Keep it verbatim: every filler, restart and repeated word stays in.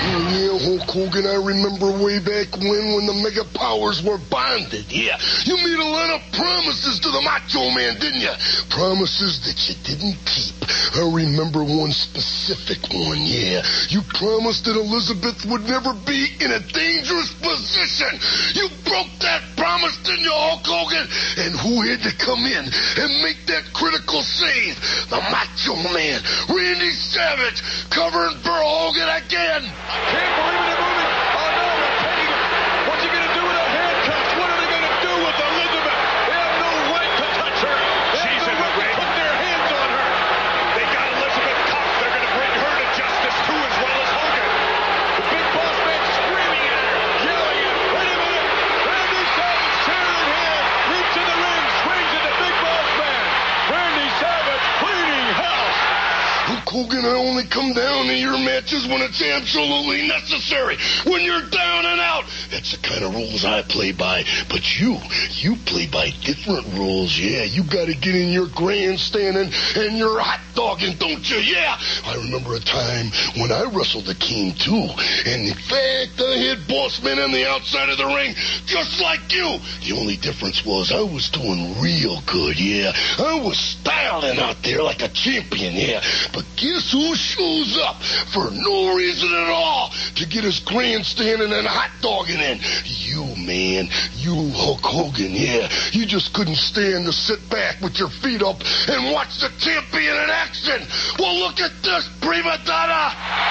Yeah, Hulk Hogan, I remember way back when when the mega powers were bonded. Yeah, you made a lot of promises to the Macho Man, didn't you? Promises that you didn't keep. I remember one specific one, yeah. You promised that Elizabeth would never be in a dangerous position. You broke that promise, didn't you, Hulk Hogan? And who had to come in and make that critical save? The Macho Man, Randy Savage, covering for Hogan again. I can't believe it, they're moving. Oh, no, they're taking him. What's he going to do with the handcuffs? What are they going to do with Elizabeth? They have no right to touch her. They She's have no in the right ring. to put their hands on her. They got Elizabeth cuffed. They're going to bring her to justice, too, as well as Hogan. The big boss man screaming at her, yelling at her. Wait a minute. Randy Savage, chair in hand, leaps in the ring, swings at the big boss man. Randy Savage cleaning house. Hulk Hogan, I only come down to your matches when it's absolutely necessary. When you're down and out. That's the kind of rules I play by. But you, you play by different rules, yeah. You got to get in your grandstanding and your hot dogging, don't you? Yeah. I remember a time when I wrestled the King, too. And in fact, I had boss men on the outside of the ring, just like you. The only difference was I was doing real good, yeah. I was styling out there like a champion, yeah. But guess who shows up for no reason at all to get his grandstanding and hot dogging in? You, man. You, Hulk Hogan, yeah. You just couldn't stand to sit back with your feet up and watch the champion in action. Well, look at this, prima donna.